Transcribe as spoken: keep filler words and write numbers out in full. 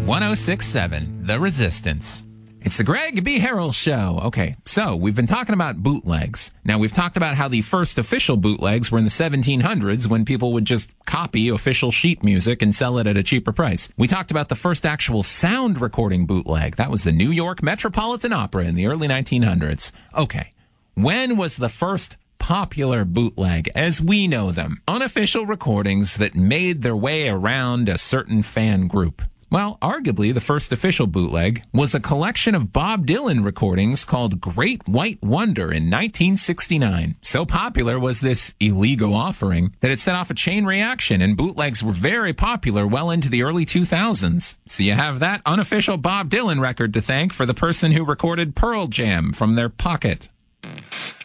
one oh six point seven, The Resistance. It's the Greg B. Harrell Show. Okay, so we've been talking about bootlegs. Now, we've talked about how the first official bootlegs were in the seventeen hundreds when people would just copy official sheet music and sell it at a cheaper price. We talked about the first actual sound recording bootleg. That was the New York Metropolitan Opera in the early nineteen hundreds. Okay, when was the first popular bootleg as we know them? Unofficial recordings that made their way around a certain fan group. Well, arguably, the first official bootleg was a collection of Bob Dylan recordings called Great White Wonder in nineteen sixty-nine. So popular was this illegal offering that it set off a chain reaction, and bootlegs were very popular well into the early two thousands. So you have that unofficial Bob Dylan record to thank for the person who recorded Pearl Jam from their pocket.